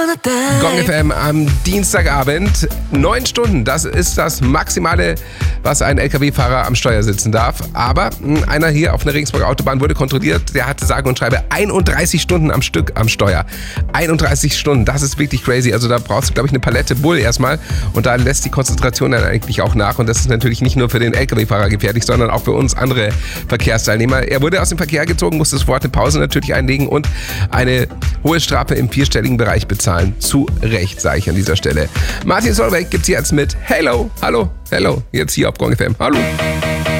Gong FM am Dienstagabend. 9 Stunden, das ist das Maximale, was ein LKW-Fahrer am Steuer sitzen darf. Aber einer hier auf der Regensburger Autobahn wurde kontrolliert, der hatte sage und schreibe 31 Stunden am Stück am Steuer. 31 Stunden, das ist wirklich crazy. Also da brauchst du, glaube ich, eine Palette Bull erstmal. Und da lässt die Konzentration dann eigentlich auch nach. Und das ist natürlich nicht nur für den LKW-Fahrer gefährlich, sondern auch für uns andere Verkehrsteilnehmer. Er wurde aus dem Verkehr gezogen, musste sofort eine Pause natürlich einlegen und eine hohe Strafe im 4-stelligen Bereich bezahlen. Zu Recht, sage ich an dieser Stelle. Martin Solveig gibt's hier jetzt mit Hello, hallo, hello, jetzt hier auf Gong FM. Hallo.